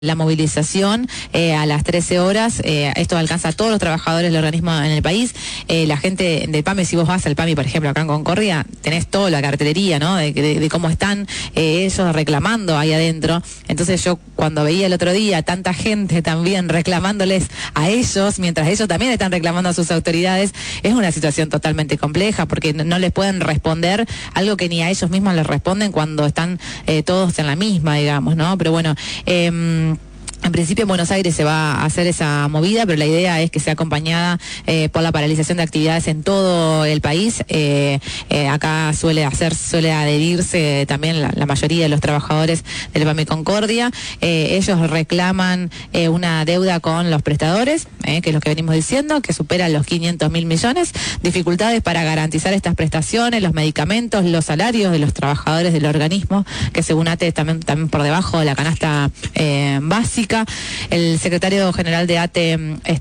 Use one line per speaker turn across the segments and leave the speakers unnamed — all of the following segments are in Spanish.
La movilización a las 13 horas, esto alcanza a todos los trabajadores del organismo en el país. La gente del PAMI, si vos vas al PAMI, por ejemplo, acá en Concordia, tenés toda la cartelería, ¿no? De cómo están ellos reclamando ahí adentro. Entonces yo cuando veía el otro día tanta gente también reclamándoles a ellos, mientras ellos también están reclamando a sus autoridades, es una situación totalmente compleja porque no les pueden responder algo que ni a ellos mismos les responden cuando están todos en la misma, digamos, ¿no? Pero bueno, en principio en Buenos Aires se va a hacer esa movida, pero la idea es que sea acompañada por la paralización de actividades en todo el país. Acá suele adherirse también la mayoría de los trabajadores del PAMI Concordia. Ellos reclaman una deuda con los prestadores, que es lo que venimos diciendo, que supera los 500.000 millones, dificultades para garantizar estas prestaciones, los medicamentos, los salarios de los trabajadores del organismo, que según ATE también por debajo de la canasta básica. El secretario general de ATE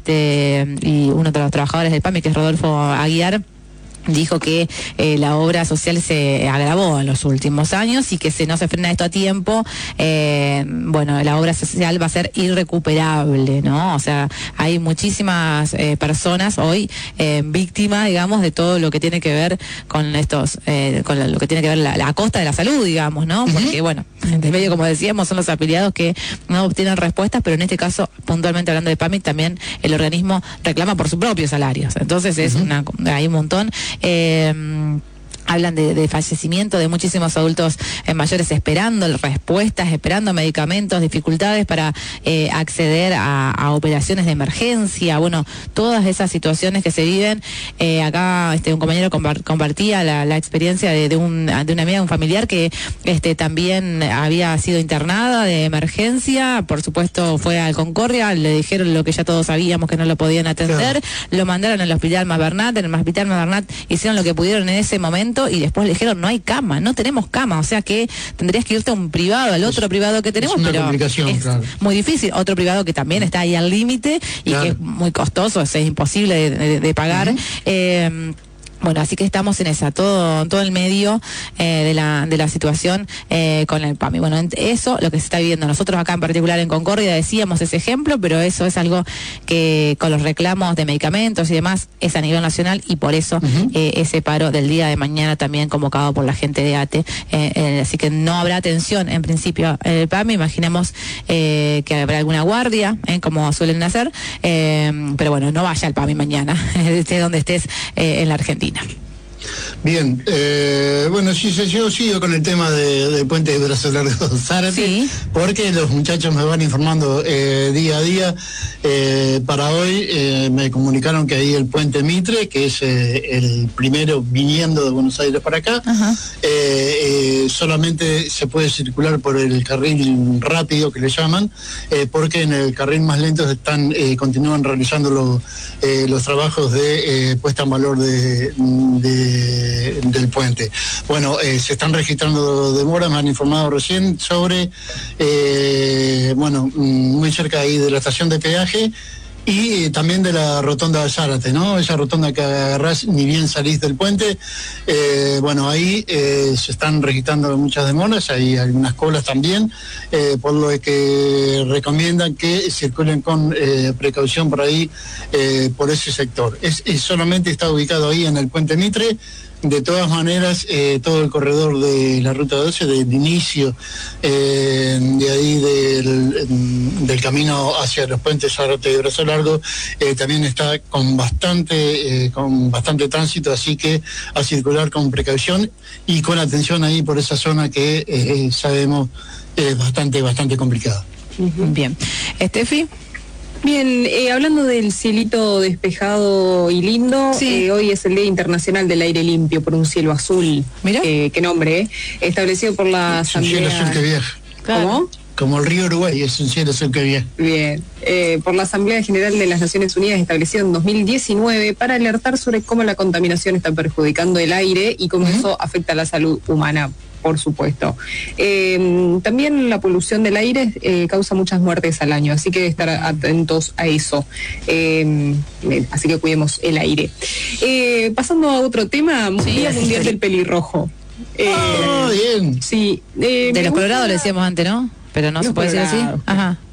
y uno de los trabajadores del PAMI, que es Rodolfo Aguiar, dijo que la obra social se agravó en los últimos años y que si no se frena esto a tiempo, bueno, la obra social va a ser irrecuperable, ¿no? O sea, hay muchísimas personas hoy víctimas, digamos, de todo lo que tiene que ver con estos, con lo que tiene que ver la costa de la salud, digamos, ¿no? Porque, bueno, de medio, como decíamos, son los afiliados que no obtienen respuestas, pero en este caso, puntualmente hablando de PAMI, también el organismo reclama por sus propios salarios. Entonces hay un montón. Hablan de fallecimiento de muchísimos adultos mayores esperando respuestas, esperando medicamentos, dificultades para acceder a operaciones de emergencia, bueno, todas esas situaciones que se viven. Acá un compañero compartía la experiencia de una amiga, un familiar que también había sido internada de emergencia, por supuesto fue al Concordia, le dijeron lo que ya todos sabíamos, que no lo podían atender, lo mandaron al hospital Malbernat, en el hospital Malbernat hicieron lo que pudieron en ese momento y después le dijeron no hay cama, no tenemos cama, o sea que tendrías que irte a un privado, al otro privado que tenemos, pero es muy difícil, otro privado que también está ahí al límite y que es muy costoso, es imposible de pagar. Bueno, así que estamos en esa, todo el medio de la situación con el PAMI. Bueno, eso lo que se está viviendo. Nosotros acá en particular en Concordia decíamos ese ejemplo, pero eso es algo que con los reclamos de medicamentos y demás es a nivel nacional y por eso ese paro del día de mañana también convocado por la gente de ATE. Así que no habrá atención en principio en el PAMI, imaginemos que habrá alguna guardia, como suelen hacer, pero bueno, no vaya al PAMI mañana, estés donde estés en la Argentina.
Bien, bueno, sí, yo sigo con el tema del puente de Brazo Largo Zárate, porque los muchachos me van informando día a día. Para hoy me comunicaron que ahí el puente Mitre, que es el primero viniendo de Buenos Aires para acá, solamente se puede circular por el carril rápido que le llaman, porque en el carril más lento continúan realizando los trabajos de puesta en valor del puente. Bueno, se están registrando demoras, me han informado recién sobre, muy cerca ahí de la estación de peaje y también de la rotonda de Zárate, ¿no? Esa rotonda que agarrás ni bien salís del puente, ahí se están registrando muchas demoras, hay algunas colas también, por lo que recomiendan que circulen con precaución por ahí, por ese sector. Solamente está ubicado ahí en el puente Mitre. De todas maneras, todo el corredor de la Ruta 12, del inicio de ahí del camino hacia los puentes Zárate y Brazo Largo, también está con bastante tránsito, así que a circular con precaución y con atención ahí por esa zona que sabemos es bastante complicada.
Bien. Estefi.
Bien, hablando del cielito despejado y lindo, hoy es el Día Internacional del Aire Limpio por un cielo azul. Mira. Qué nombre, establecido por la Asamblea.
Un cielo azul que viaja.
¿Cómo?
Como el río Uruguay, es un cielo azul que viaja.
Bien, por la Asamblea General de las Naciones Unidas establecido en 2019 para alertar sobre cómo la contaminación está perjudicando el aire y cómo eso afecta a la salud humana. Por supuesto. También la polución del aire causa muchas muertes al año, así que estar atentos a eso. Así que cuidemos el aire. Pasando a otro tema, Día Mundial del Pelirrojo.
Bien.
Sí.
De los colorados le decíamos antes, ¿no? Pero no se puede decir así. Ajá.